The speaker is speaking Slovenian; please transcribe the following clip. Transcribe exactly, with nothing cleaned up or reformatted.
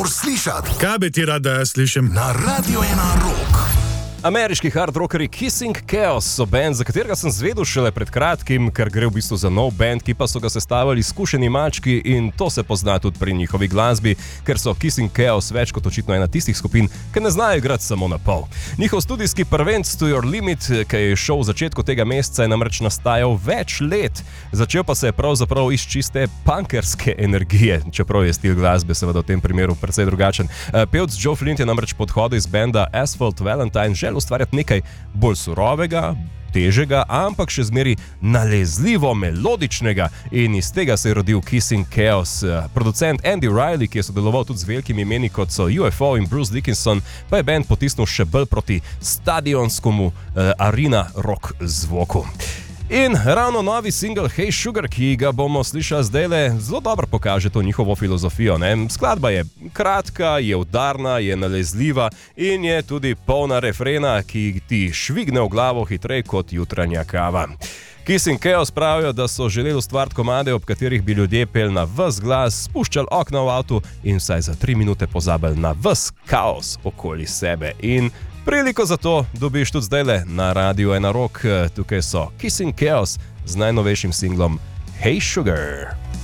moraš slišati. Kaj bi ti rad, da jaz slišim? Na Radio ena Rock. Ameriški hard rockeri Kissing Chaos so band, za katerega sem zvedel šele pred kratkim, ker gre v bistvu za nov band, ki pa so ga sestavili izkušeni mački in to se pozna tudi pri njihovi glasbi, ker so Kissing Chaos več kot očitno ena tistih skupin, ki ne znajo igrati samo na pol. Njihov studijski prvenc To Your Limit, ki je šel v začetku tega meseca, je namreč nastajal več let. Začel pa se je pravzaprav iz čiste punkerske energije, čeprav je stil glasbe seveda v tem primeru precej drugačen. Pevec Joe Flint je namreč po odhodu iz benda Asphalt Valentine želel ustvarjati nekaj bolj surovega, težega, ampak še zmeri nalezljivo melodičnega in iz tega se je rodil Kissing Chaos. Producent Andy Riley, ki je sodeloval tudi z velikimi imeni kot so U F O in Bruce Dickinson, pa je band potisnil še bolj proti stadionskemu uh, arena rock zvoku. In ravno novi single Hey Sugar, ki ga bomo slišali zdajle, zelo dobro pokaže to njihovo filozofijo. Ne? Skladba je kratka, je udarna, je nalezljiva in je tudi polna refrena, ki ti švigne v glavo hitreje kot jutranja kava. Kissing Chaos pravijo, da so želeli ustvariti komade, ob katerih bi ljudje peli na ves glas, spuščali okna v avtu in vsaj za tri minute pozabili na ves kaos okoli sebe. In priliko za to dobiš tudi zdajle na Radio ena Rock. Tukaj so Kissing Chaos z najnovejšim singlom Hey Sugar.